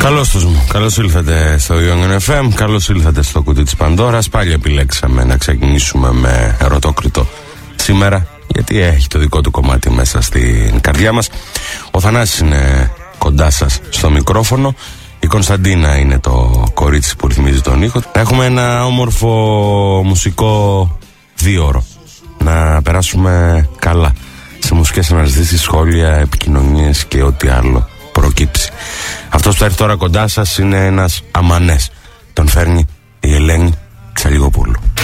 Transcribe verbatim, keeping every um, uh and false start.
Καλώς τους μου, καλώς ήλθατε στο Young εφ εμ, καλώς ήλθατε στο κουτί της Πανδώρας. Πάλι επιλέξαμε να ξεκινήσουμε με ερωτόκριτο σήμερα, γιατί έχει το δικό του κομμάτι μέσα στην καρδιά μας. Ο Θανάσης είναι κοντά σας στο μικρόφωνο, η Κωνσταντίνα είναι το κορίτσι που ρυθμίζει τον ήχο. Έχουμε ένα όμορφο μουσικό δίωρο να περάσουμε καλά σε μουσικές αναζητήσεις, σχόλια, επικοινωνίες και ό,τι άλλο προκύψει. Αυτός που θα έρθει τώρα κοντά σας είναι ένας αμανές. Τον φέρνει η Ελένη Ξαλιγοπούλου.